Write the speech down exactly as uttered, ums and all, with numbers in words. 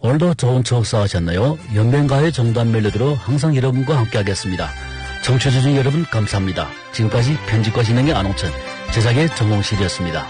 오늘도 좋은 추억 쌓으셨나요? 연변가의 정단 멜로디로 항상 여러분과 함께하겠습니다. 청취해주신 여러분 감사합니다. 지금까지 편집과 진행의 안홍천, 제작의 정홍실이었습니다.